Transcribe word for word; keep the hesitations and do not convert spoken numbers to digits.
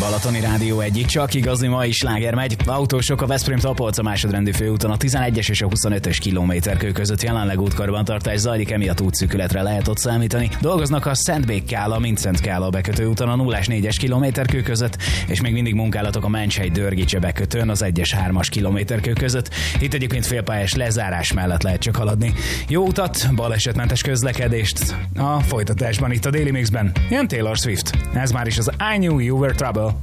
Balatoni Rádió egyik, csak igazi mai sláger megy. Autósok a Veszprém-Tapolc a másodrendű főúton a tizenegyes és a huszonötös kilométerkő között jelenleg útkarbantartás zajlik, emiatt útszűkületre lehet ott számítani. Dolgoznak a Szentbék-Kála, Mindszenty-Kála bekötő úton a nullás négyes kilométerkő között, és még mindig munkálatok a Menchely-Dörgicse bekötőn az egyes hármas kilométerkő között. Itt egyébként félpályás lezárás mellett lehet csak haladni. Jó utat, balesetmentes közlekedést a folytatásban itt a Daily Mixben. Jön Taylor Swift. Ez már is az I Knew You Were Trouble.